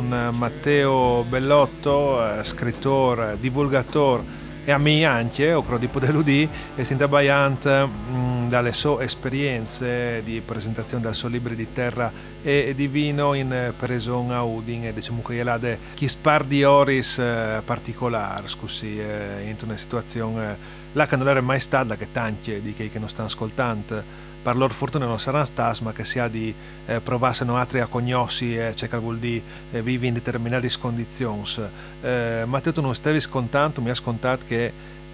con Matteo Bellotto, scrittore, divulgatore e a me anche, o pro di poter e stiamo parlando dalle sue esperienze di presentazione del suo libro di terra e di vino in preson a Udin e diciamo che là de chi spar di oris particolare, scusi, in una situazione là che non era mai stata, che tanti di che non stanno ascoltando per loro fortuna non saranno stati, ma che sia di provassero altri a cognossi c'è che vuol dire vivi in determinate condizioni. Matteo, tu non stavi scontando, mi ha scontato che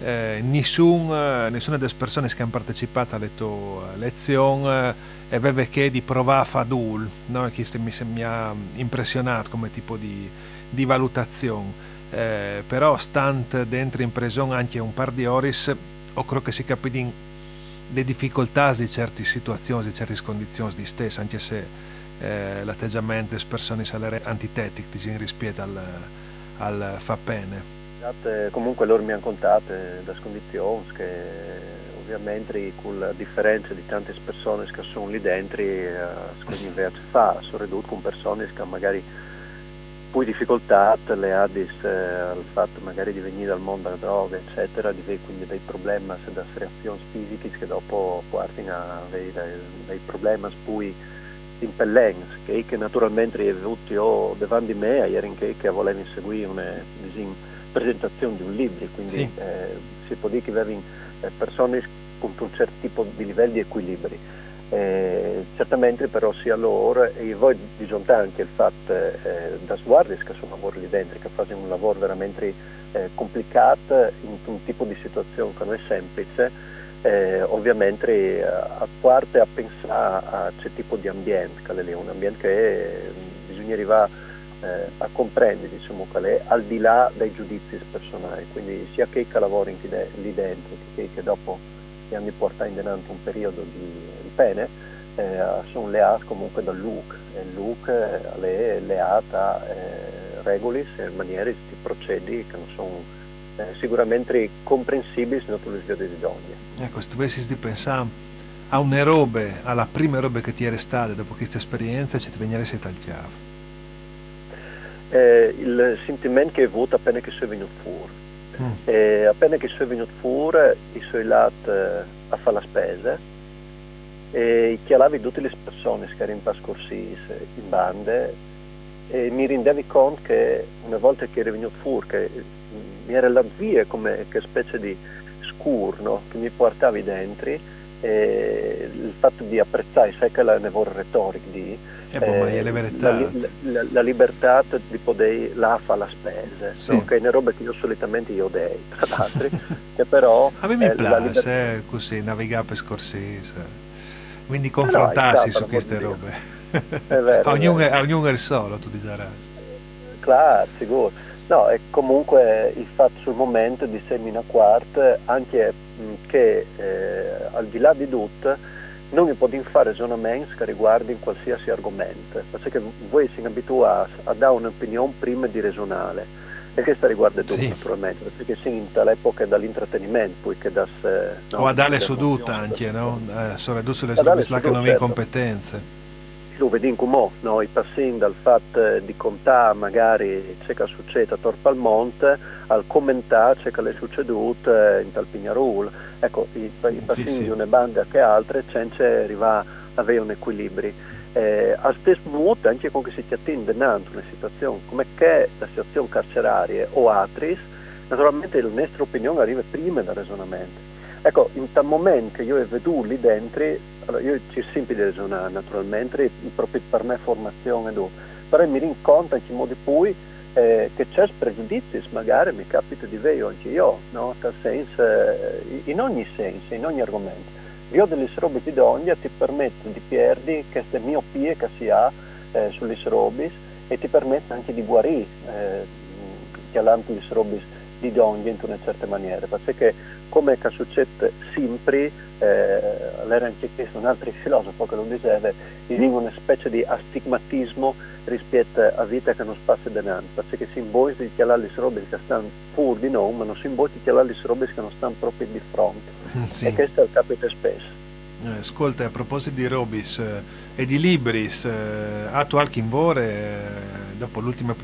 nessuna delle persone che hanno partecipato alle tue lezioni aveva che di provare a fare dul, no? Che mi ha impressionato come tipo di valutazione. Però stante dentro in prisione anche un par di ore, o credo che si capisce le difficoltà di certe situazioni, di certe condizioni di stessa, anche se l'atteggiamento delle persone sarebbe antitetico rispetto al fa bene. Comunque loro mi hanno contato le condizioni che ovviamente con la differenza di tante persone che sono lì dentro cosa invece fa, sono ridotto con persone che magari poi difficoltà le ha al fatto magari di venire dal mondo della droga eccetera, di avere quindi dei problemi, delle reazioni fisiche che dopo portano a avere dei problemi poi impellenti che naturalmente è venuto io davanti a me ieri che volevo seguire una presentazione di un libro, quindi sì. Si può dire che avevano persone con un certo tipo di livelli di equilibri. Certamente però sia loro e voi diciamo anche il fatto da guardie che sono lavoro lì dentro che fanno un lavoro veramente complicato in un tipo di situazione che non è semplice, ovviamente a parte a pensare a che tipo di ambiente che è un ambiente che bisogna arrivare a comprendere, diciamo, che è al di là dei giudizi personali, quindi sia che lavorino lì dentro che dopo gli hanno portato in denanto un periodo di pene, sono leati comunque dal LUC e il LUC è leata a regole e maniere di procedi che non sono sicuramente comprensibili se non tu le svedi di donne. Ecco, se tu avessi di pensare a una robe, alla prima robe che ti è restata dopo questa esperienza, ci ti veniresti tagliato. Il sentimento che ho avuto appena che sono venuto fuori. Appena che sono venuto fuori, sono andato a fare la spesa e chiamavi tutte le persone che erano pascorsi in bande e mi rendevo conto che una volta che ero venuto fuori, che mi era la via come che specie di scuro, no? Che mi portavi dentro e il fatto di apprezzare, sai che la nevora retorica di la libertà di poter là fare la spesa, sì. No? Che è una roba che io solitamente io dei, tra l'altro, che però a me mi piace così navigare per Scorsese, quindi confrontarsi su queste robe. È vero, a ognuno è il solo, tu dirai. Claro, sicuro. No, e comunque il fatto sul momento di semina quarta, anche che al di là di tutto, non mi potete fare ragionamenti che riguardino qualsiasi argomento, perché voi siete abituati a dare un'opinione prima di ragionare, e questo riguarda tutto sì. Naturalmente, perché siamo all'epoca dell'intrattenimento, poi che das... o a dare seduta anche, no? Soprattutto le robe che non hanno competenze. Lo vedi come no? I passi dal fatto di contare magari ciò che succede attorno al monte al commentare ciò che è succeduto in tal Pignarol. Ecco, i passi sì. Di una banda che altre senza arrivare a avere un equilibrio. Al stesso modo anche con che si attende davanti una situazione come che la situazione carceraria o altri, naturalmente la nostra opinione arriva prima dal ragionamento. Ecco, in tal momento che io ho veduto lì dentro, allora io ci sempre di ragionare naturalmente, proprio per me formazione, però mi rendo conto anche in modo poi che c'è pregiudizi, magari mi capita di vedere anche io, no? Nel senso, in ogni senso, in ogni argomento. Io delle robe di donne ti permette di perdere queste miopie che si ha sulle robe e ti permette anche di guarire chiaramente le robe di donne in una certa maniera, perché come che succede sempre, era anche questo un altro filosofo che lo diceva, in una specie di astigmatismo rispetto a vita che non passa davanti, perché si imboglia di chiamare le robe che stanno fuori di noi, ma non si imboglia di chiamare le robe che non stanno proprio di fronte. Sì. E questo capita spesso. Ascolta, a proposito di Robis e di Libris, tu qualche invore dopo l'ultima